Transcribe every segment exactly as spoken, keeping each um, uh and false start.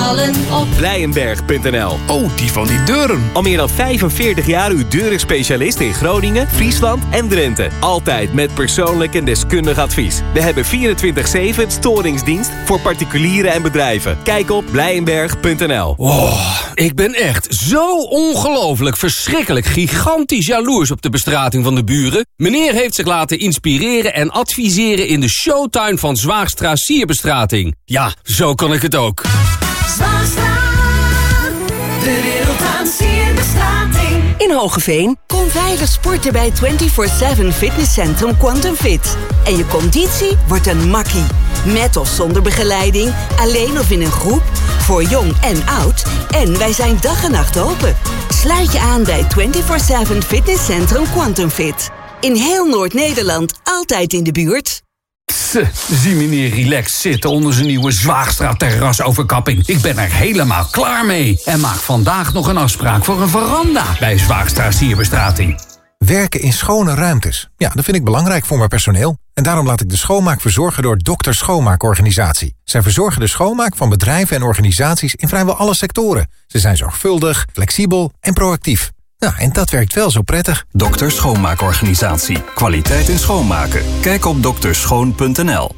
vallen op Blijenberg punt n l. Oh, die van die deuren. Al meer dan vijfenveertig jaar uw deurenspecialist in Groningen, Friesland en Drenthe. Altijd met persoonlijk en deskundig advies. We hebben vierentwintig zeven storingsdienst voor particulieren en bedrijven. Kijk op Blijenberg punt n l. Oh, ik ben echt zo ongelooflijk verschrikkelijk gigantisch jaloers op de bestrating van de buren. Meneer heeft zich laten inspireren en adviseren in de showtuin van Zwaagstra Sierbestrating. Ja, zo kan ik het ook. Zwaagstra, de wereld aan sierbestrating. In Hoogeveen, kom veilig sporten bij vierentwintig zeven fitnesscentrum Quantum Fit. En je conditie wordt een makkie. Met of zonder begeleiding, alleen of in een groep, voor jong en oud. En wij zijn dag en nacht open. Sluit je aan bij vierentwintig zeven fitnesscentrum Quantum Fit. In heel Noord-Nederland, altijd in de buurt. Tse, zie meneer relaxed zitten onder zijn nieuwe Zwaagstra terrasoverkapping. Ik ben er helemaal klaar mee. En maak vandaag nog een afspraak voor een veranda bij Zwaagstra Sierbestrating. Werken in schone ruimtes. Ja, dat vind ik belangrijk voor mijn personeel. En daarom laat ik de schoonmaak verzorgen door Dokter Schoonmaakorganisatie. Zij verzorgen de schoonmaak van bedrijven en organisaties in vrijwel alle sectoren. Ze zijn zorgvuldig, flexibel en proactief. Ja, en dat werkt wel zo prettig. Dokter Schoonmaakorganisatie. Kwaliteit in schoonmaken. Kijk op dokterschoon punt n l.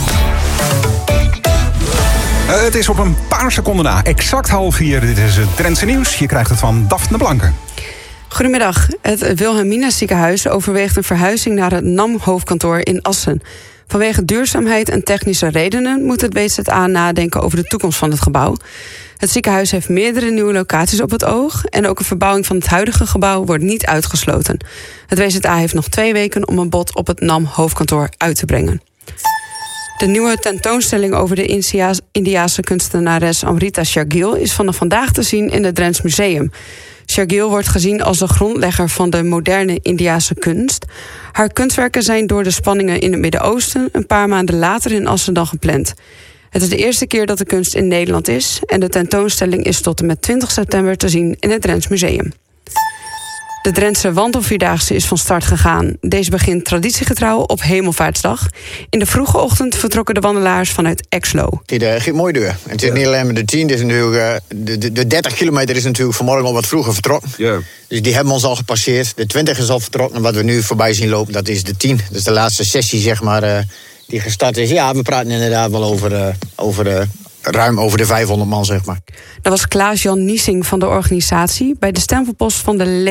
Uh, het is op een paar seconden na. Exact half vier. Dit is het Drentse nieuws. Je krijgt het van Daphne Blanke. Goedemiddag. Het Wilhelmina ziekenhuis overweegt een verhuizing naar het N A M-hoofdkantoor in Assen. Vanwege duurzaamheid en technische redenen moet het W Z A nadenken over de toekomst van het gebouw. Het ziekenhuis heeft meerdere nieuwe locaties op het oog en ook een verbouwing van het huidige gebouw wordt niet uitgesloten. Het W Z A heeft nog twee weken om een bod op het N A M-hoofdkantoor uit te brengen. De nieuwe tentoonstelling over de Indiase kunstenares Amrita Shergill is vanaf vandaag te zien in het Drents Museum. Shergill wordt gezien als de grondlegger van de moderne Indiase kunst. Haar kunstwerken zijn door de spanningen in het Midden-Oosten een paar maanden later in Assen dan gepland. Het is de eerste keer dat de kunst in Nederland is en de tentoonstelling is tot en met twintig september te zien in het Drents Museum. De Drentse wandelvierdaagse is van start gegaan. Deze begint traditiegetrouw op Hemelvaartsdag. In de vroege ochtend vertrokken de wandelaars vanuit Exlo. Het uh, gaat mooi door. En het is ja. niet alleen maar de tien, is natuurlijk, uh, de, de, de dertig kilometer is natuurlijk vanmorgen al wat vroeger vertrokken. Ja. Dus die hebben ons al gepasseerd. De twintig is al vertrokken. En wat we nu voorbij zien lopen, dat is de tien. Dat is de laatste sessie, zeg maar, uh, die gestart is. Ja, we praten inderdaad wel over, uh, over uh, ruim over de vijfhonderd man, zeg maar. Dat was Klaas-Jan Niesing van de organisatie bij de stempelpost van de